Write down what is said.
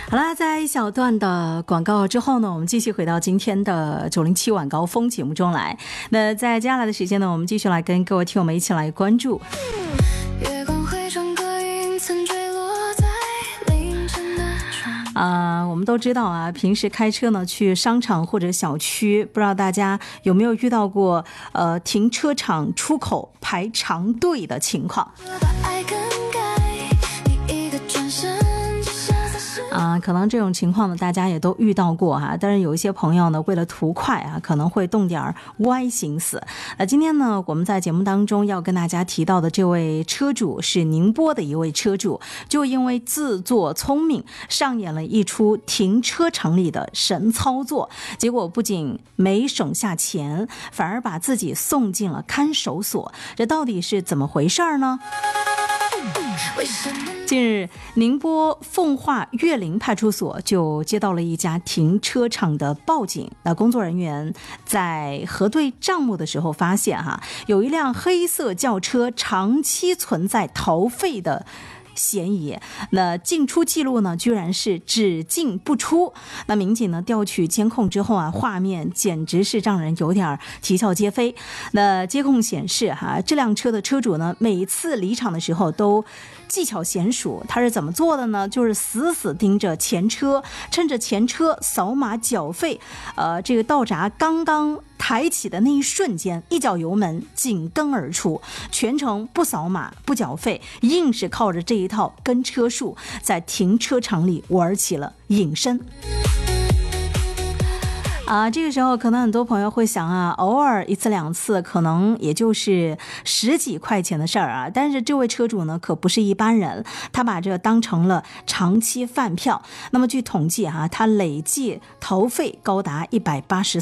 好啦，在一小段的广告之后呢，我们继续回到今天的907晚高峰节目中来。那在接下来的时间呢，我们继续来跟各位听友们一起来关注月光会整个云层坠落在凌晨的窗我们都知道啊，平时开车呢去商场或者小区，不知道大家有没有遇到过停车场出口排长队的情况。 把爱更改，你一个转身就潇洒失可能这种情况呢，大家也都遇到过哈。但是有一些朋友呢，为了图快啊，可能会动点歪心思。今天呢，我们在节目当中要跟大家提到的这位车主是宁波的一位车主，就因为自作聪明，上演了一出停车场里的神操作，结果不仅没省下钱，反而把自己送进了看守所。这到底是怎么回事呢？ 为什么近日，宁波奉化岳林派出所就接到了一家停车场的报警。那工作人员在核对账目的时候发现，有一辆黑色轿车长期存在逃废的嫌疑，那进出记录呢居然是只进不出。那民警呢调取监控之后画面简直是让人有点啼笑皆非。那监控显示这辆车的车主呢每次离场的时候都技巧娴熟，他是怎么做的呢？就是死死盯着前车，趁着前车扫码缴费，这个道闸刚刚抬起的那一瞬间，一脚油门紧跟而出，全程不扫码不缴费，硬是靠着这一套跟车术，在停车场里玩起了隐身。这个时候可能很多朋友会想偶尔一次两次可能也就是10几块钱的事儿但是这位车主呢可不是一般人，他把这当成了长期饭票。那么据统计他累计逃费高达184